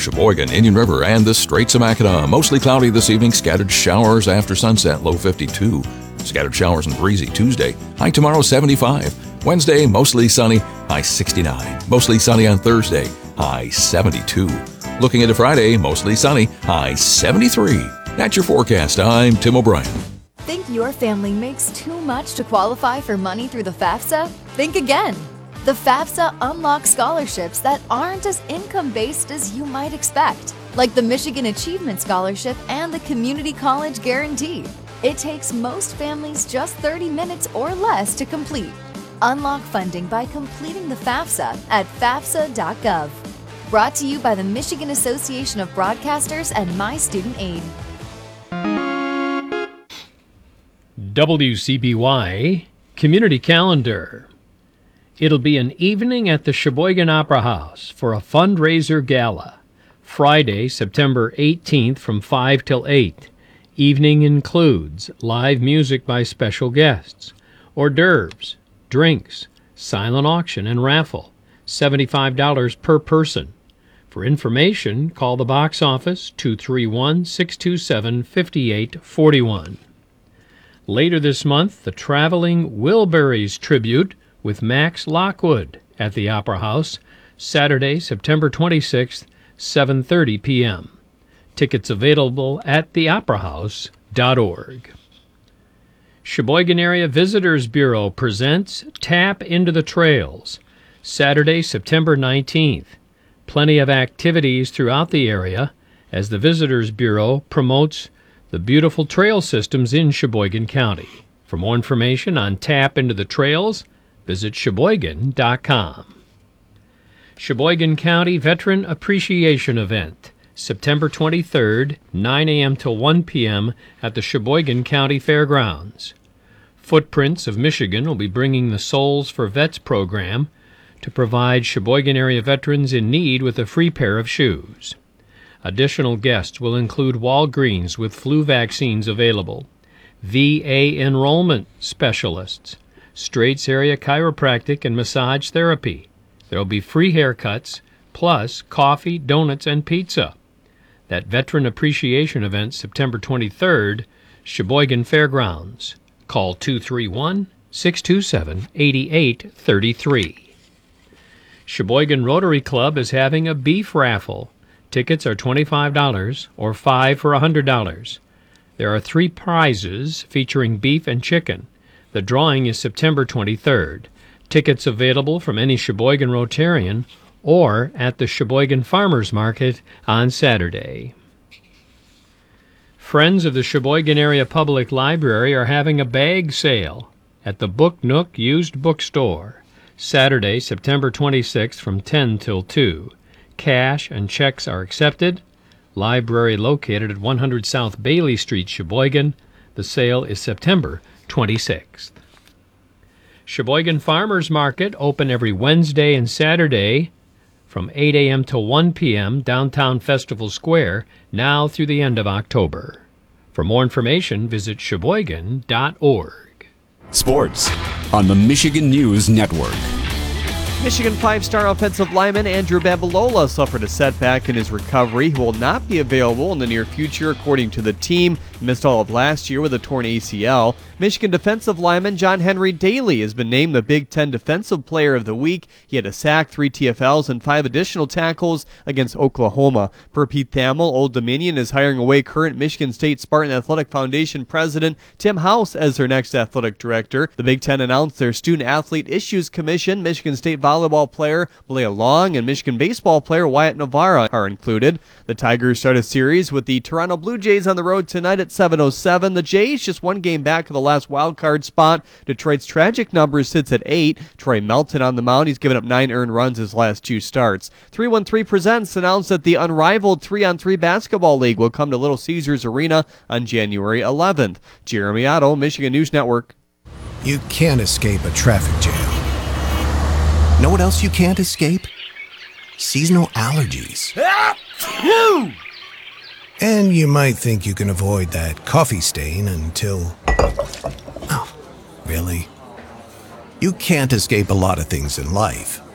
Sheboygan, Indian River, and the Straits of Mackinac. Mostly cloudy this evening, scattered showers after sunset, low 52. Scattered showers and breezy Tuesday, high tomorrow 75. Wednesday, mostly sunny, high 69. Mostly sunny on Thursday, high 72. Looking into Friday, mostly sunny, high 73. That's your forecast. I'm Tim O'Brien. Think your family makes too much to qualify for money through the FAFSA? Think again. The FAFSA unlocks scholarships that aren't as income-based as you might expect, like the Michigan Achievement Scholarship and the Community College Guarantee. It takes most families just 30 minutes or less to complete. Unlock funding by completing the FAFSA at fafsa.gov. Brought to you by the Michigan Association of Broadcasters and My Student Aid. WCBY Community Calendar. It'll be an evening at the Sheboygan Opera House for a fundraiser gala. Friday, September 18th from 5 till 8. Evening includes live music by special guests, hors d'oeuvres, drinks, silent auction, and raffle. $75 per person. For information, call the box office 231-627-5841. Later this month, the Traveling Wilburys Tribute with Max Lockwood at the Opera House, Saturday, September 26th, 7:30 p.m. Tickets available at theoperahouse.org. Sheboygan Area Visitors Bureau presents Tap into the Trails, Saturday, September 19th. Plenty of activities throughout the area as the Visitors Bureau promotes the beautiful trail systems in Sheboygan County. For more information on Tap into the Trails, visit Sheboygan.com. Sheboygan County Veteran Appreciation Event, September 23rd, 9 a.m. till 1 p.m. at the Sheboygan County Fairgrounds. Footprints of Michigan will be bringing the Souls for Vets program to provide Sheboygan area veterans in need with a free pair of shoes. Additional guests will include Walgreens with flu vaccines available, VA enrollment specialists, Straits Area Chiropractic and Massage Therapy. There will be free haircuts, plus coffee, donuts, and pizza. That Veteran Appreciation Event, September 23rd, Sheboygan Fairgrounds. Call 231-627-8833. Sheboygan Rotary Club is having a beef raffle. Tickets are $25 or 5 for $100. There are 3 prizes featuring beef and chicken. The drawing is September 23rd. Tickets available from any Sheboygan Rotarian or at the Sheboygan Farmers Market on Saturday. Friends of the Sheboygan Area Public Library are having a bag sale at the Book Nook Used Bookstore, Saturday, September 26th from 10 till 2. Cash and checks are accepted. Library located at 100 South Bailey Street, Sheboygan. The sale is September 26th. Sheboygan Farmers Market open every Wednesday and Saturday from 8 a.m. to 1 p.m. downtown Festival Square, now through the end of October. For more information, visit Sheboygan.org. Sports on the Michigan News Network. Michigan 5-star offensive lineman Andrew Babalola suffered a setback in his recovery. He will not be available in the near future, according to the team. He missed all of last year with a torn ACL. Michigan defensive lineman John Henry Daly has been named the Big Ten Defensive Player of the Week. He had a sack, 3 TFLs, and 5 additional tackles against Oklahoma. Per Pete Thamel, Old Dominion is hiring away current Michigan State Spartan Athletic Foundation president Tim House as their next athletic director. The Big Ten announced their Student Athlete Issues Commission. Michigan State volleyball player Malaya Long and Michigan baseball player Wyatt Navarra are included. The Tigers start a series with the Toronto Blue Jays on the road tonight at 7:07. The Jays just one game back of the last wild card spot. Detroit's tragic number sits at 8. Troy Melton on the mound. He's given up 9 earned runs his last 2 starts. 313 Presents announced that the unrivaled 3-on-3 basketball league will come to Little Caesars Arena on January 11th. Jeremy Otto, Michigan News Network. You can't escape a traffic jam. Know what else you can't escape? Seasonal allergies. And you might think you can avoid that coffee stain until... Oh, really? You can't escape a lot of things in life,